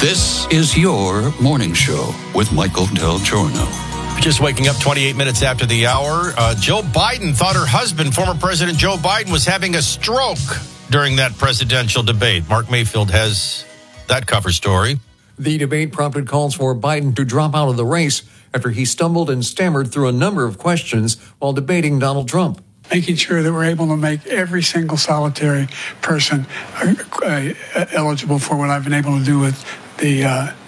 This is your morning show with Michael Del Giorno. Just waking up 28 minutes after the hour. Joe Biden thought her husband, former President Joe Biden, was having a stroke during that presidential debate. Mark Mayfield has that cover story. The debate prompted calls for Biden to drop out of the race after he stumbled and stammered through a number of questions while debating Donald Trump. Making sure that we're able to make every single solitary person eligible for what I've been able to do with the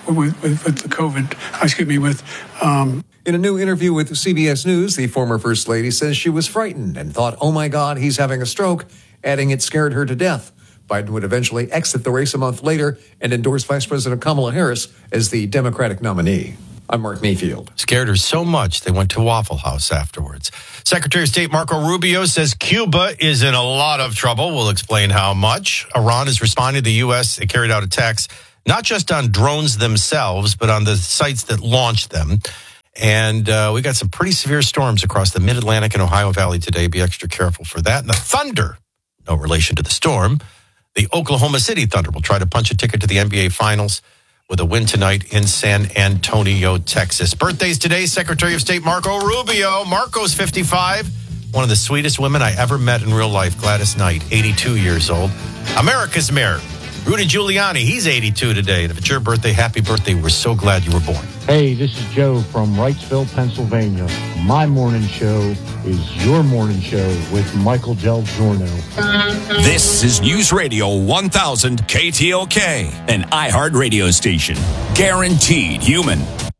COVID. In a new interview with CBS News, the former First Lady says she was frightened and thought, oh my God, he's having a stroke, adding it scared her to death. Biden would eventually exit the race a month later and endorse Vice President Kamala Harris as the Democratic nominee. I'm Mark Mayfield. Scared her so much, they went to Waffle House afterwards. Secretary of State Marco Rubio says Cuba is in a lot of trouble. We'll explain how much. Iran is responding to the U.S. It carried out attacks, not just on drones themselves, but on the sites that launched them. And we got some pretty severe storms across the Mid-Atlantic and Ohio Valley today. Be extra careful for that. And the thunder, no relation to the storm. The Oklahoma City Thunder will try to punch a ticket to the NBA Finals with a win tonight in San Antonio, Texas. Birthdays today, Secretary of State Marco Rubio. Marco's 55. One of the sweetest women I ever met in real life, Gladys Knight, 82 years old. America's mayor, Rudy Giuliani, he's 82 today. And if it's your birthday, happy birthday. We're so glad you were born. Hey, this is Joe from Wrightsville, Pennsylvania. My morning show is your morning show with Michael Del Giorno. This is News Radio 1000 KTOK, an iHeart radio station. Guaranteed human.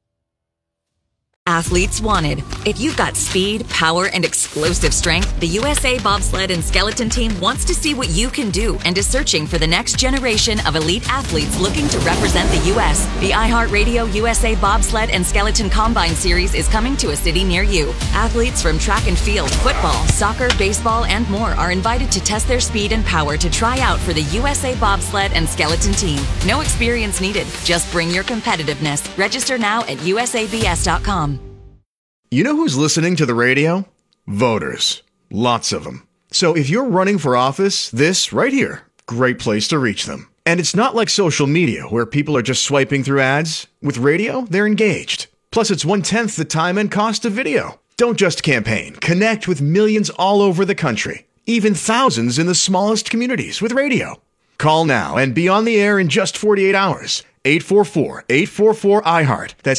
Athletes wanted. If you've got speed, power, and explosive strength, the USA Bobsled and Skeleton Team wants to see what you can do and is searching for the next generation of elite athletes looking to represent the U.S. The iHeartRadio USA Bobsled and Skeleton Combine Series is coming to a city near you. Athletes from track and field, football, soccer, baseball, and more are invited to test their speed and power to try out for the USA Bobsled and Skeleton Team. No experience needed. Just bring your competitiveness. Register now at usabs.com. You know who's listening to the radio? Voters. Lots of them. So if you're running for office, this right here, great place to reach them. And it's not like social media where people are just swiping through ads. With radio, they're engaged. Plus, it's 1/10 the time and cost of video. Don't just campaign. Connect with millions all over the country. Even thousands in the smallest communities with radio. Call now and be on the air in just 48 hours. 844-844-iHeart. That's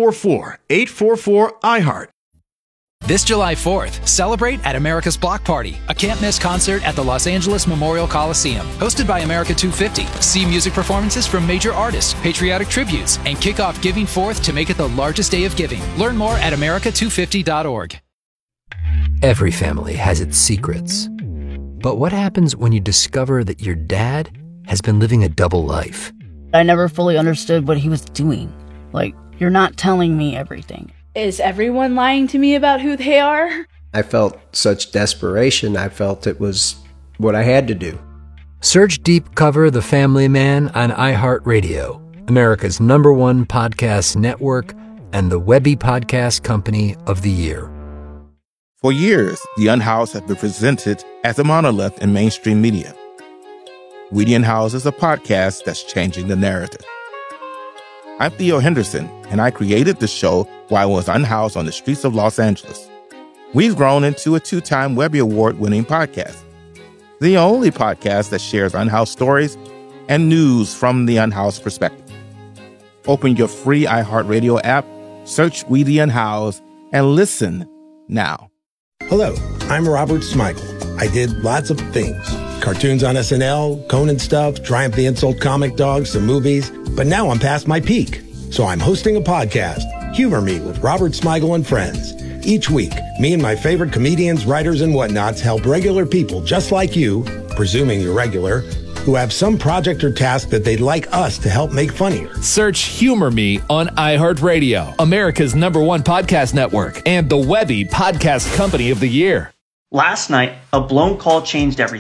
844-844-iHeart. This July 4th, celebrate at America's Block Party, a can't-miss concert at the Los Angeles Memorial Coliseum. Hosted by America 250, see music performances from major artists, patriotic tributes, and kick off Giving Forth to make it the largest day of giving. Learn more at america250.org. Every family has its secrets. But what happens when you discover that your dad has been living a double life? I never fully understood what he was doing. Like, you're not telling me everything. Is everyone lying to me about who they are? I felt such desperation. I felt it was what I had to do. Search Deep Cover The Family Man on iHeartRadio, America's #1 podcast network and the Webby Podcast Company of the Year. For years, the Unhoused have been presented as a monolith in mainstream media. We the Unhoused is a podcast that's changing the narrative. I'm Theo Henderson, and I created the show while I was unhoused on the streets of Los Angeles. We've grown into a 2-time Webby Award-winning podcast. The only podcast that shares unhoused stories and news from the unhoused perspective. Open your free iHeartRadio app, search We the Unhoused, and listen now. Hello, I'm Robert Smigel. I did lots of things. Cartoons on SNL, Conan stuff, Triumph the Insult Comic Dog, some movies. But now I'm past my peak. So I'm hosting a podcast, Humor Me with Robert Smigel and Friends. Each week, me and my favorite comedians, writers, and whatnots help regular people just like you, presuming you're regular, who have some project or task that they'd like us to help make funnier. Search Humor Me on iHeartRadio, America's #1 podcast network, and the Webby Podcast Company of the Year. Last night, a blown call changed everything.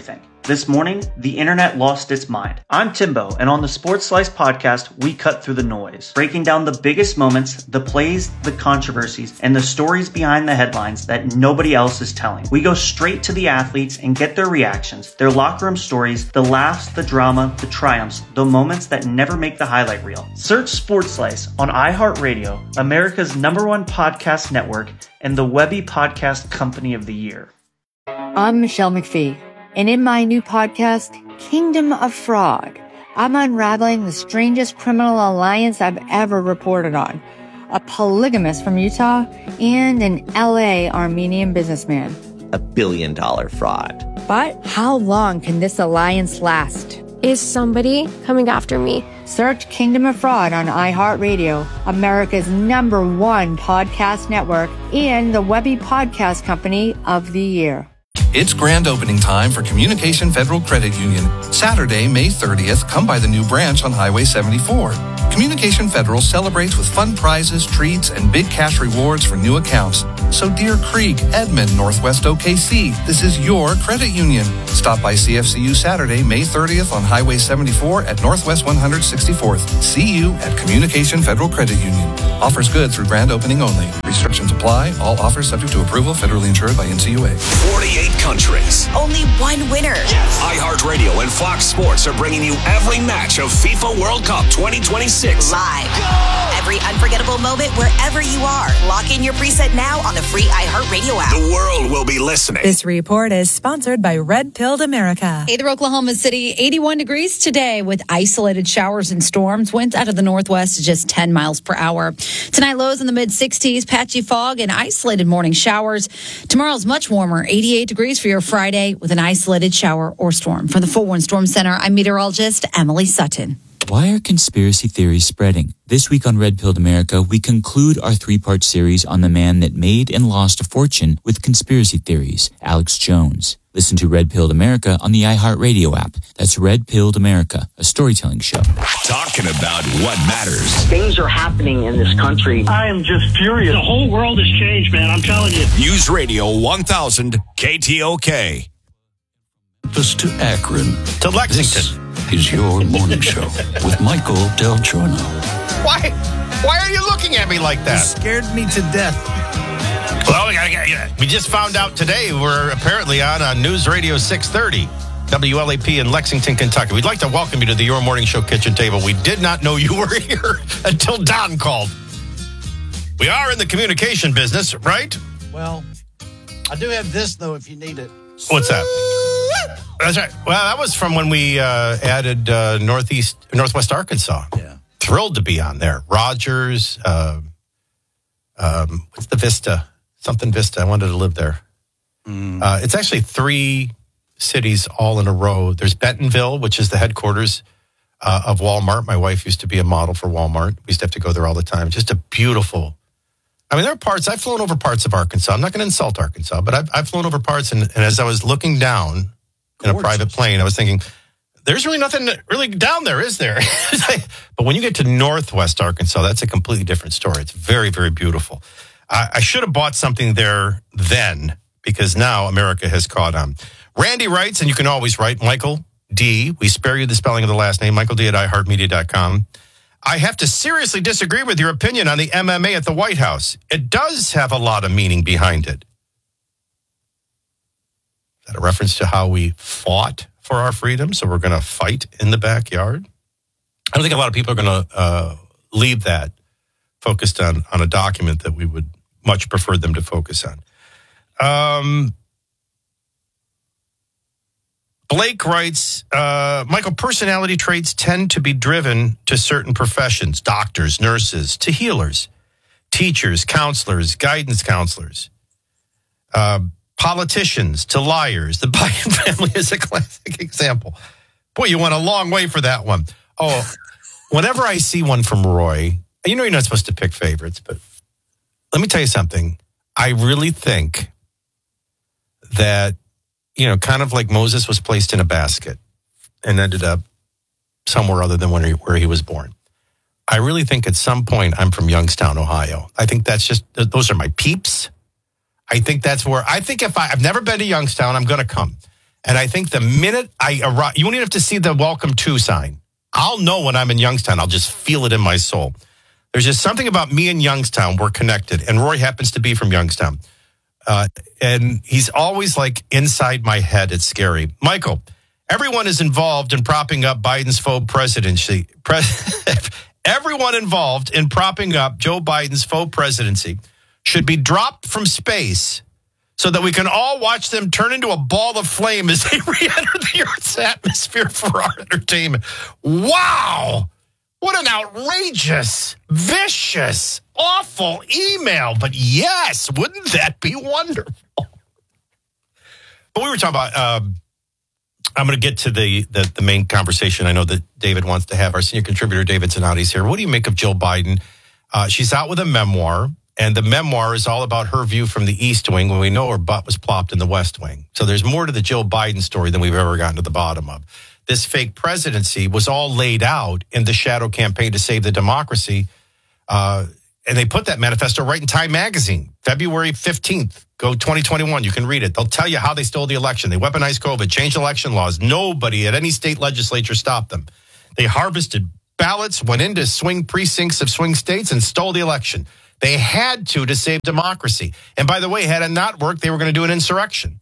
This morning, the internet lost its mind. I'm Timbo, and on the Sports Slice podcast, we cut through the noise, breaking down the biggest moments, the plays, the controversies, and the stories behind the headlines that nobody else is telling. We go straight to the athletes and get their reactions, their locker room stories, the laughs, the drama, the triumphs, the moments that never make the highlight reel. Search Sports Slice on iHeartRadio, America's #1 podcast network, and the Webby Podcast Company of the Year. I'm Michelle McPhee, and in my new podcast, Kingdom of Fraud, I'm unraveling the strangest criminal alliance I've ever reported on. A polygamist from Utah and an LA Armenian businessman. $1 billion fraud. But how long can this alliance last? Is somebody coming after me? Search Kingdom of Fraud on iHeartRadio, America's #1 podcast network, and the Webby Podcast Company of the Year. It's grand opening time for Communication Federal Credit Union. Saturday, May 30th, come by the new branch on Highway 74. Communication Federal celebrates with fun prizes, treats, and big cash rewards for new accounts. So Deer Creek, Edmond, Northwest OKC, this is your credit union. Stop by CFCU Saturday, May 30th on Highway 74 at Northwest 164th. See you at Communication Federal Credit Union. Offers good through grand opening only. Restrictions apply. All offers subject to approval. Federally insured by NCUA. 48 countries. Only one winner. Yes. iHeartRadio and Fox Sports are bringing you every match of FIFA World Cup 2026. Live. Go! Every unforgettable moment wherever you are. Lock in your preset now on the free iHeartRadio app. The world will be listening. This report is sponsored by Red Pilled America. Either Oklahoma City, 81 degrees today with isolated showers and storms. Winds out of the northwest just 10 miles per hour. Tonight, lows in the mid-60s, patchy fog and isolated morning showers. Tomorrow's much warmer, 88 degrees for your Friday with an isolated shower or storm. From the 4-1 Storm Center, I'm meteorologist Emily Sutton. Why are conspiracy theories spreading? This week on Red Pilled America, we conclude our 3-part series on the man that made and lost a fortune with conspiracy theories, Alex Jones. Listen to Red Pilled America on the iHeartRadio app. That's Red Pilled America, a storytelling show. Talking about what matters. Things are happening in this country. I am just furious. The whole world has changed, man. I'm telling you. News Radio 1000 KTOK. Memphis to Akron. To Lexington. Is your morning show with Michael Del Giorno. Why are you looking at me like that? You scared me to death. Well, we just found out today we're apparently on News Radio 630, WLAP in Lexington, Kentucky. We'd like to welcome you to the Your Morning Show kitchen table. We did not know you were here until Don called. We are in the communication business, right? Well, I do have this, though, if you need it. What's that? That's right. Well, that was from when we added Northwest Arkansas. Yeah. Thrilled to be on there. Rogers, what's the Vista? Something Vista. I wanted to live there. It's actually 3 cities all in a row. There's Bentonville, which is the headquarters of Walmart. My wife used to be a model for Walmart. We used to have to go there all the time. Just a beautiful. I mean, there are parts. I've flown over parts of Arkansas. I'm not going to insult Arkansas, but I've flown over parts. And as I was looking down in a private plane, I was thinking, there's really nothing really down there, is there? But when you get to Northwest Arkansas, that's a completely different story. It's very, very beautiful. I should have bought something there then, because now America has caught on. Randy writes, and you can always write, Michael D. We spare you the spelling of the last name, Michael D. at iHeartMedia.com. I have to seriously disagree with your opinion on the MMA at the White House. It does have a lot of meaning behind it. Is that a reference to how we fought for our freedom? So we're going to fight in the backyard? I don't think a lot of people are going to leave that focused on a document that we would much prefer them to focus on. Blake writes, Michael, personality traits tend to be driven to certain professions, doctors, nurses, to healers, teachers, counselors, guidance counselors, politicians, to liars. The Biden family is a classic example. Boy, you went a long way for that one. Oh, whenever I see one from Roy, you know you're not supposed to pick favorites, but let me tell you something. I really think that, you know, kind of like Moses was placed in a basket and ended up somewhere other than where he was born. I really think at some point I'm from Youngstown, Ohio. I think that's just, those are my peeps. I think that's where, I think if I've never been to Youngstown, I'm going to come. And I think the minute I arrive, you won't even have to see the welcome to sign. I'll know when I'm in Youngstown. I'll just feel it in my soul. There's just something about me and Youngstown. We're connected. And Roy happens to be from Youngstown. And he's always like inside my head. It's scary. Michael, everyone is involved in propping up Biden's faux presidency. Everyone involved in propping up Joe Biden's faux presidency should be dropped from space so that we can all watch them turn into a ball of flame as they re-enter the Earth's atmosphere for our entertainment. Wow! What an outrageous, vicious, awful email. But yes, wouldn't that be wonderful? But we were talking about, I'm going to get to the main conversation I know that David wants to have. Our senior contributor, David Zanotti's here. What do you make of Jill Biden? She's out with a memoir. And the memoir is all about her view from the East Wing when we know her butt was plopped in the West Wing. So there's more to the Jill Biden story than we've ever gotten to the bottom of. This fake presidency was all laid out in the shadow campaign to save the democracy. And they put that manifesto right in Time Magazine, February 15th. Go 2021. You can read it. They'll tell you how they stole the election. They weaponized COVID, changed election laws. Nobody at any state legislature stopped them. They harvested ballots, went into swing precincts of swing states, and stole the election. They had to save democracy. And by the way, had it not worked, they were going to do an insurrection.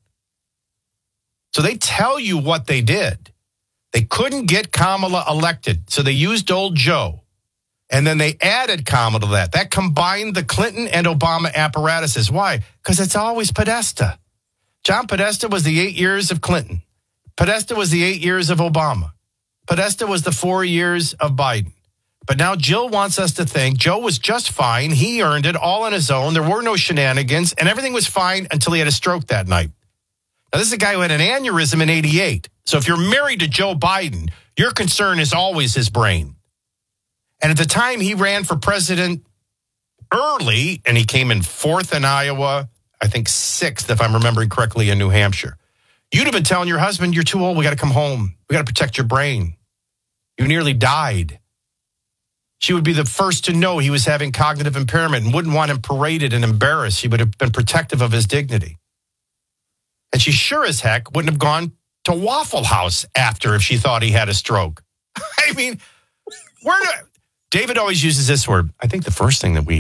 So they tell you what they did. They couldn't get Kamala elected, so they used old Joe. And then they added Kamala to that. That combined the Clinton and Obama apparatuses. Why? Because it's always Podesta. John Podesta was the 8 years of Clinton. Podesta was the 8 years of Obama. Podesta was the 4 years of Biden. But now Jill wants us to think Joe was just fine. He earned it all on his own. There were no shenanigans, and everything was fine until he had a stroke that night. Now, this is a guy who had an aneurysm in 88. So if you're married to Joe Biden, your concern is always his brain. And at the time he ran for president early, and he came in 4th in Iowa, I think 6th, if I'm remembering correctly, in New Hampshire. You'd have been telling your husband, you're too old, we got to come home. We got to protect your brain. You nearly died. She would be the first to know he was having cognitive impairment and wouldn't want him paraded and embarrassed. She would have been protective of his dignity. And she sure as heck wouldn't have gone to Waffle House after if she thought he had a stroke. I mean, David always uses this word. I think the first thing that we,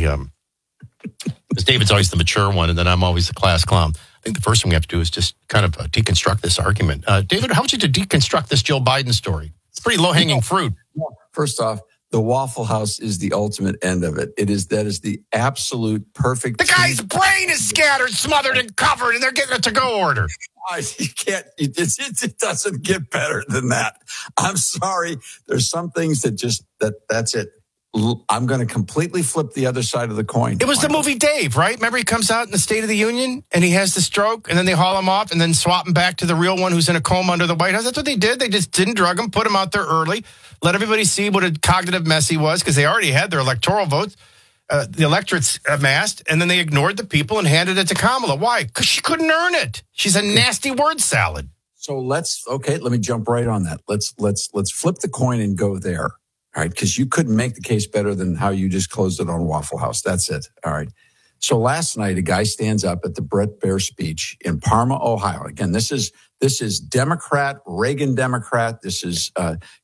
because David's always the mature one and then I'm always the class clown. I think the first thing we have to do is just kind of deconstruct this argument. David, how would you deconstruct this Jill Biden story? It's pretty low-hanging fruit. First off, the Waffle House is the ultimate end of it. That is the absolute perfect. The guy's brain is scattered, smothered, and covered, and they're getting a to-go order. You can't. It doesn't get better than that. I'm sorry. There's some things that that's it. I'm going to completely flip the other side of the coin. It was the movie Dave, right? Remember he comes out in the State of the Union and he has the stroke and then they haul him off and then swap him back to the real one who's in a coma under the White House. That's what they did. They just didn't drug him, put him out there early, let everybody see what a cognitive mess he was because they already had their electoral votes, the electorate's amassed, and then they ignored the people and handed it to Kamala. Why? Because she couldn't earn it. She's a nasty word salad. So let me jump right on that. Let's flip the coin and go there. All right, because you couldn't make the case better than how you just closed it on Waffle House. That's it. All right. So last night, a guy stands up at the Bret Baier speech in Parma, Ohio. Again, this is Democrat, Reagan Democrat. This is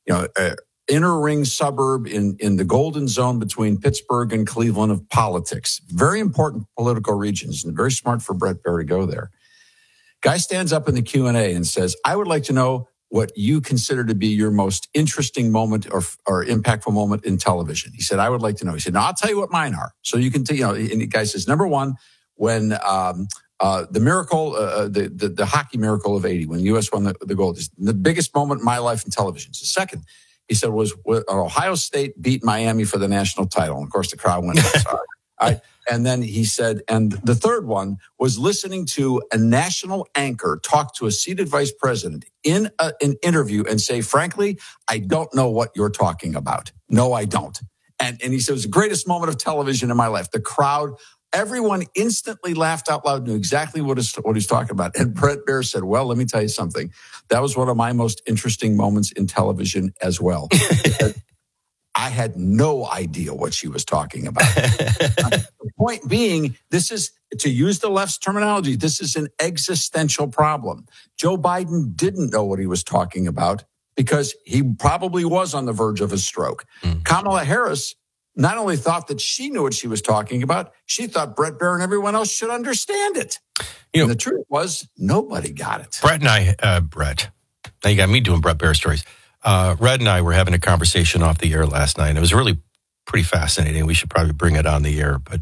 inner ring suburb in the golden zone between Pittsburgh and Cleveland of politics. Very important political regions, and very smart for Bret Baier to go there. Guy stands up in the Q&A and says, "I would like to know what you consider to be your most interesting moment or impactful moment in television." He said, "I would like to know." He said, "Now I'll tell you what mine are." So you can, and the guy says, number one, when the miracle, the hockey miracle of 80, when the U.S. won the gold, is the biggest moment in my life in television. So second, he said, was Ohio State beat Miami for the national title. And of course, the crowd went, sorry. All right. And then he said, and the third one was listening to a national anchor talk to a seated vice president in an interview and say, "Frankly, I don't know what you're talking about. No, I don't." And he said, "It was the greatest moment of television in my life." The crowd, everyone instantly laughed out loud, knew exactly what he's talking about. And Bret Baier said, "Well, let me tell you something. That was one of my most interesting moments in television as well." I had no idea what she was talking about. The point being, this is to use the left's terminology, this is an existential problem. Joe Biden didn't know what he was talking about because he probably was on the verge of a stroke. Kamala Harris not only thought that she knew what she was talking about, she thought Brett Baer and everyone else should understand it. And the truth was, nobody got it. Brett and I, Brett, now you got me doing Brett Baer stories. Red and I were having a conversation off the air last night, and it was really pretty fascinating. We should probably bring it on the air, but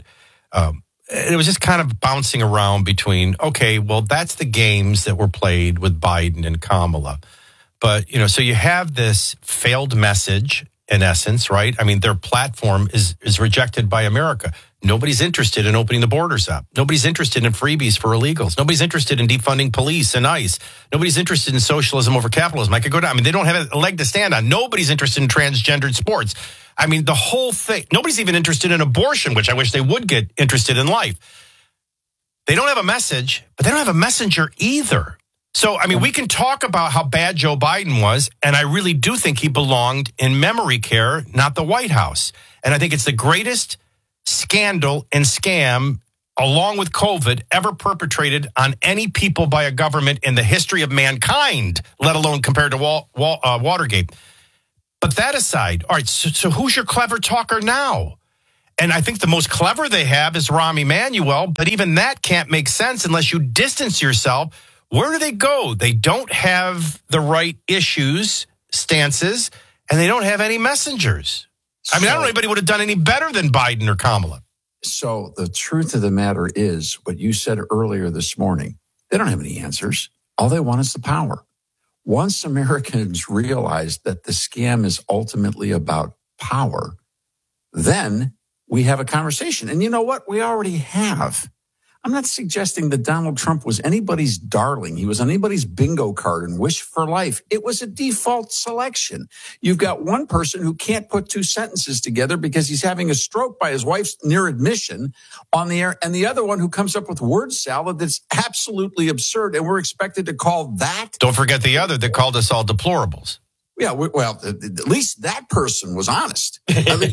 it was just kind of bouncing around between, okay, well, that's the games that were played with Biden and Kamala. But, so you have this failed message, in essence, right? I mean, their platform is rejected by America. Nobody's interested in opening the borders up. Nobody's interested in freebies for illegals. Nobody's interested in defunding police and ICE. Nobody's interested in socialism over capitalism. I could go down. I mean, they don't have a leg to stand on. Nobody's interested in transgendered sports. I mean, the whole thing. Nobody's even interested in abortion, which I wish they would get interested in life. They don't have a message, but they don't have a messenger either. So, I mean, we can talk about how bad Joe Biden was, and I really do think he belonged in memory care, not the White House. And I think it's the greatest scandal and scam, along with COVID, ever perpetrated on any people by a government in the history of mankind, let alone compared to Watergate. But that aside, all right, so who's your clever talker now? And I think the most clever they have is Rahm Emanuel, but even that can't make sense unless you distance yourself. Where do they go? They don't have the right stances, and they don't have any messengers. I mean, I don't know anybody would have done any better than Biden or Kamala. So the truth of the matter is what you said earlier this morning. They don't have any answers. All they want is the power. Once Americans realize that the scam is ultimately about power, then we have a conversation. And you know what? We already have. I'm not suggesting that Donald Trump was anybody's darling. He was anybody's bingo card and wish for life. It was a default selection. You've got one person who can't put two sentences together because he's having a stroke by his wife's near admission on the air, and the other one who comes up with word salad that's absolutely absurd, and we're expected to call that. Don't forget the other that called us all deplorables. Yeah, well, at least that person was honest. I mean,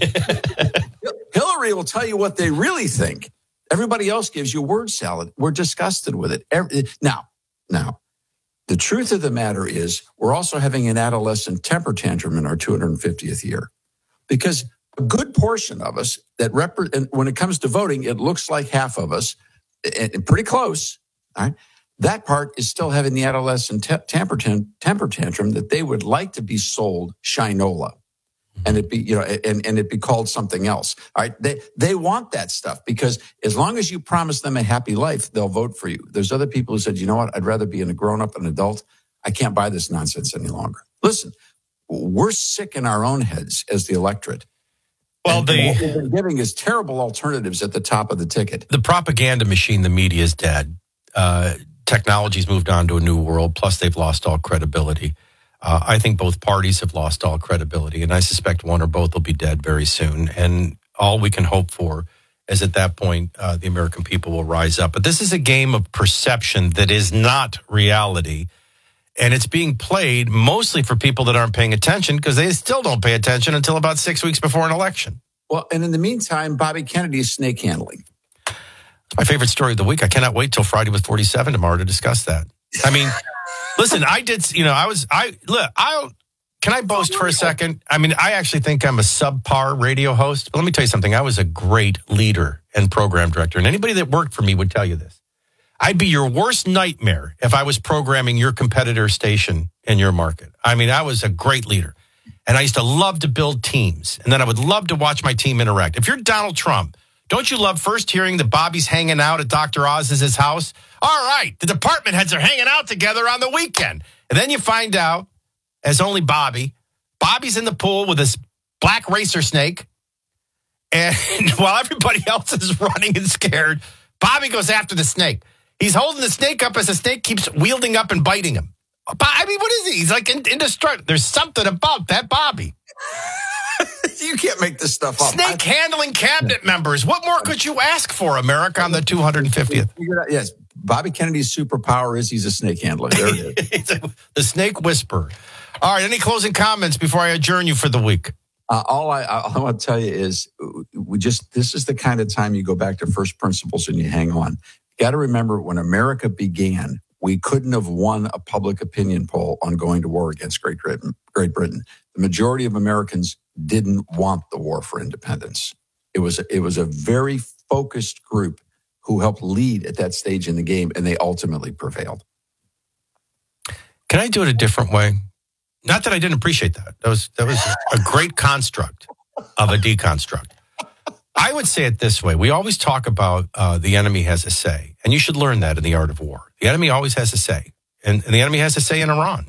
Hillary will tell you what they really think. Everybody else gives you word salad. We're disgusted with it. Now, the truth of the matter is we're also having an adolescent temper tantrum in our 250th year because a good portion of us and when it comes to voting, it looks like half of us, and pretty close, all right? That part is still having the adolescent temper tantrum that they would like to be sold Shinola. And it be, and it be called something else. All right. They want that stuff because as long as you promise them a happy life, they'll vote for you. There's other people who said, you know what? I'd rather be a grown up, an adult. I can't buy this nonsense any longer. Listen, we're sick in our own heads as the electorate. Well, what we've been giving is terrible alternatives at the top of the ticket. The propaganda machine, the media is dead. Technology's moved on to a new world. Plus, they've lost all credibility. I think both parties have lost all credibility, and I suspect one or both will be dead very soon. And all we can hope for is at that point, the American people will rise up. But this is a game of perception that is not reality. And it's being played mostly for people that aren't paying attention because they still don't pay attention until about 6 weeks before an election. Well, and in the meantime, Bobby Kennedy is snake handling. It's my favorite story of the week. I cannot wait till Friday with 47 tomorrow to discuss that. I mean... Listen, can I boast for a second? I mean, I actually think I'm a subpar radio host, but let me tell you something. I was a great leader and program director, and anybody that worked for me would tell you this. I'd be your worst nightmare if I was programming your competitor station in your market. I mean, I was a great leader, and I used to love to build teams, and then I would love to watch my team interact. If you're Donald Trump, don't you love first hearing that Bobby's hanging out at Dr. Oz's house? All right, the department heads are hanging out together on the weekend. And then you find out, as only Bobby's in the pool with this black racer snake. And while everybody else is running and scared, Bobby goes after the snake. He's holding the snake up as the snake keeps wielding up and biting him. I mean, what is he? He's like indestructible. There's something about that Bobby. You can't make this stuff up. Snake handling cabinet members. What more could you ask for, America, on the 250th? Yes, Bobby Kennedy's superpower is he's a snake handler. There it is. The snake whisperer. All right, any closing comments before I adjourn you for the week? All I want to tell you is this is the kind of time you go back to first principles and you hang on. You got to remember, when America began, we couldn't have won a public opinion poll on going to war against Great Britain. The majority of Americans didn't want the war for independence. It was a very focused group who helped lead at that stage in the game, and they ultimately prevailed. Can I do it a different way? Not that I didn't appreciate that. That was a great construct of a deconstruct. I would say it this way. We always talk about the enemy has a say, and you should learn that in the art of war. The enemy always has a say, and the enemy has a say in Iran.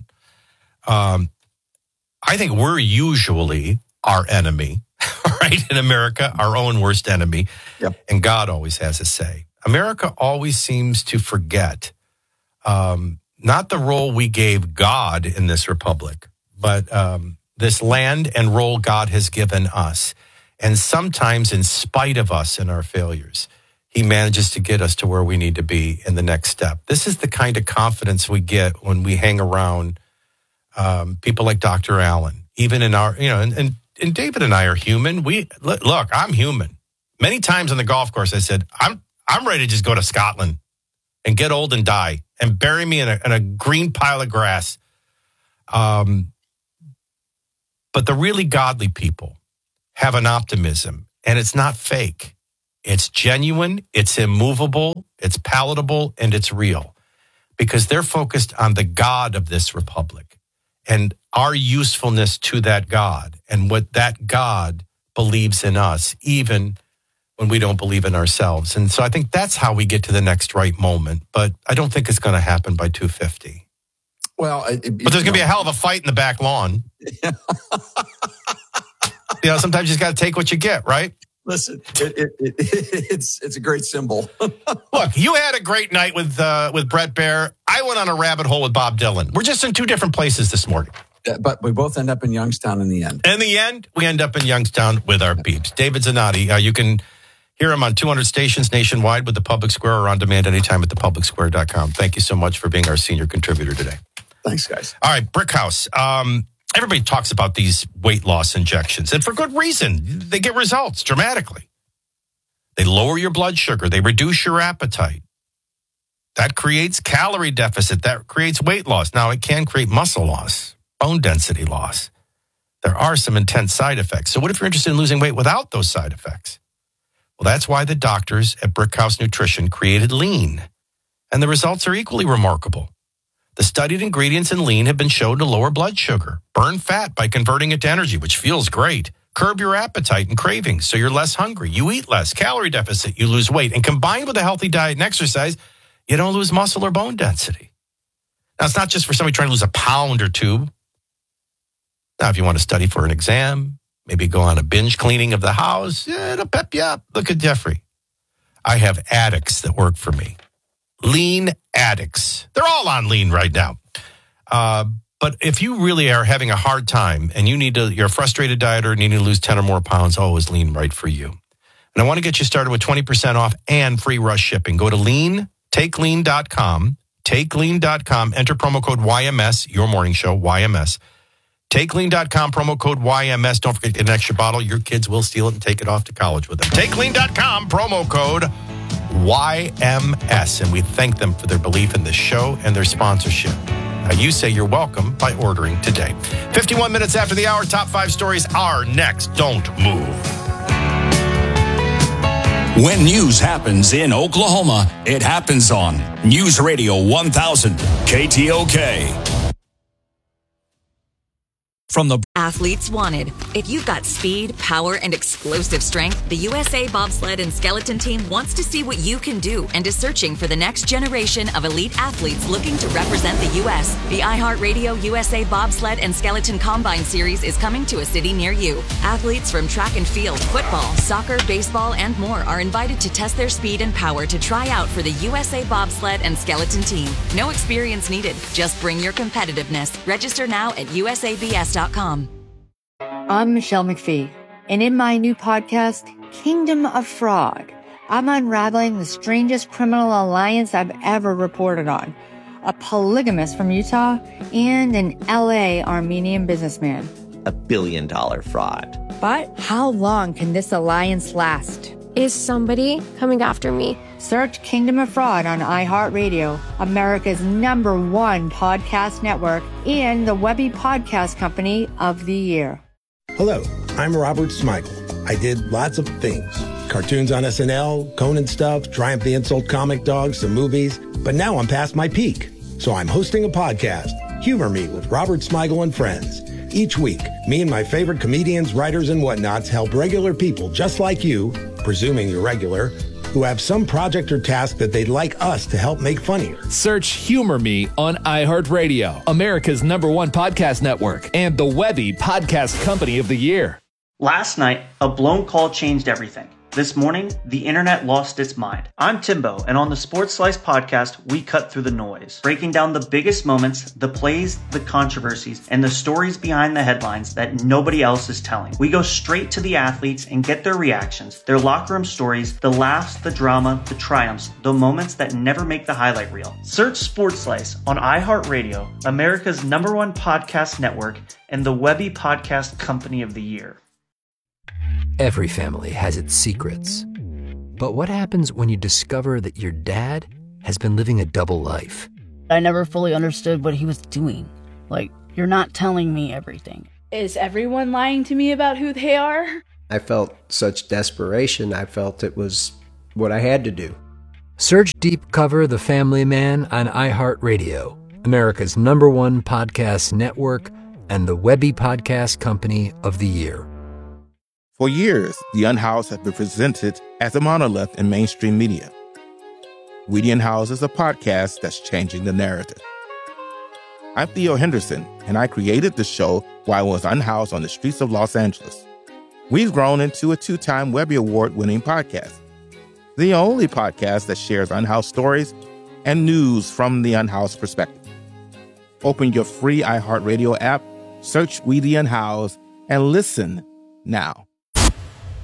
I think we're usually our enemy, right? In America, our own worst enemy, and God always has a say. America always seems to forget not the role we gave God in this republic, but this land and role God has given us. And sometimes, in spite of us and our failures, he manages to get us to where we need to be in the next step. This is the kind of confidence we get when we hang around people like Dr. Allen. Even in our, and David and I are human. Look, I'm human. Many times on the golf course, I said, I'm ready to just go to Scotland and get old and die and bury me in a green pile of grass. But the really godly people have an optimism, and it's not fake. It's genuine, it's immovable, it's palatable, and it's real, because they're focused on the God of this republic and our usefulness to that God and what that God believes in us, even when we don't believe in ourselves. And so I think that's how we get to the next right moment. But I don't think it's going to happen by 250. Well, but there's going to be a hell of a fight in the back lawn. Sometimes you just got to take what you get, right? Listen, it's a great symbol. Look, you had a great night with Brett Baer. I went on a rabbit hole with Bob Dylan. We're just in two different places this morning. But we both end up in Youngstown in the end. In the end, we end up in Youngstown with our peeps. David Zanotti, you can hear him on 200 stations nationwide with the Public Square, or on demand anytime at thepublicsquare.com. Thank you so much for being our senior contributor today. Thanks, guys. All right, Brickhouse. Everybody talks about these weight loss injections, and for good reason. They get results dramatically. They lower your blood sugar. They reduce your appetite. That creates calorie deficit. That creates weight loss. Now, it can create muscle loss, bone density loss. There are some intense side effects. So what if you're interested in losing weight without those side effects? Well, that's why the doctors at Brickhouse Nutrition created Lean, and the results are equally remarkable. The studied ingredients in Lean have been shown to lower blood sugar, burn fat by converting it to energy, which feels great, curb your appetite and cravings so you're less hungry, you eat less, calorie deficit, you lose weight, and combined with a healthy diet and exercise, you don't lose muscle or bone density. Now, it's not just for somebody trying to lose a pound or two. Now, if you want to study for an exam, maybe go on a binge cleaning of the house, it'll pep you up. Look at Jeffrey. I have addicts that work for me. Lean addicts. They're all on Lean right now. But if you really are having a hard time and you're a frustrated dieter and you need to lose 10 or more pounds, is Lean right for you? And I want to get you started with 20% off and free rush shipping. Go to takelean.com, takelean.com, enter promo code YMS, your morning show, YMS. Takelean.com, promo code YMS. Don't forget to get an extra bottle. Your kids will steal it and take it off to college with them. Takelean.com, promo code YMS. And we thank them for their belief in this show and their sponsorship. Now, you say you're welcome by ordering today. 51 minutes after the hour, top 5 stories are next. Don't move. When news happens in Oklahoma, it happens on News Radio 1000 KTOK. From the Athletes Wanted. If you've got speed, power, and explosive strength, the USA Bobsled and Skeleton Team wants to see what you can do and is searching for the next generation of elite athletes looking to represent the U.S. The iHeartRadio USA Bobsled and Skeleton Combine Series is coming to a city near you. Athletes from track and field, football, soccer, baseball, and more are invited to test their speed and power to try out for the USA Bobsled and Skeleton Team. No experience needed. Just bring your competitiveness. Register now at usabs.com. I'm Michelle McPhee, and in my new podcast, Kingdom of Frog, I'm unraveling the strangest criminal alliance I've ever reported on. A polygamist from Utah and an LA Armenian businessman. $1 billion fraud. But how long can this alliance last? Is somebody coming after me? Search Kingdom of Fraud on iHeartRadio, America's #1 podcast network, and the Webby Podcast Company of the Year. Hello, I'm Robert Smigel. I did lots of things. Cartoons on SNL, Conan stuff, Triumph the Insult Comic Dog, some movies. But now I'm past my peak. So I'm hosting a podcast, Humor Me with Robert Smigel and Friends. Each week, me and my favorite comedians, writers, and whatnots help regular people just like you, presuming you're regular, who have some project or task that they'd like us to help make funnier. Search Humor Me on iHeartRadio, America's #1 podcast network, and the Webby Podcast Company of the Year. Last night, a blown call changed everything. This morning, the internet lost its mind. I'm Timbo, and on the Sports Slice podcast, we cut through the noise, breaking down the biggest moments, the plays, the controversies, and the stories behind the headlines that nobody else is telling. We go straight to the athletes and get their reactions, their locker room stories, the laughs, the drama, the triumphs, the moments that never make the highlight reel. Search Sports Slice on iHeartRadio, America's #1 podcast network, and the Webby Podcast Company of the Year. Every family has its secrets. But what happens when you discover that your dad has been living a double life? I never fully understood what he was doing. Like, you're not telling me everything. Is everyone lying to me about who they are? I felt such desperation. I felt it was what I had to do. Search Deep Cover The Family Man on iHeartRadio, America's #1 podcast network, and the Webby Podcast Company of the Year. For years, The Unhoused has been presented as a monolith in mainstream media. We the Unhoused is a podcast that's changing the narrative. I'm Theo Henderson, and I created the show while I was unhoused on the streets of Los Angeles. We've grown into a 2-time Webby Award-winning podcast, the only podcast that shares unhoused stories and news from the unhoused perspective. Open your free iHeartRadio app, search We the Unhoused, and listen now.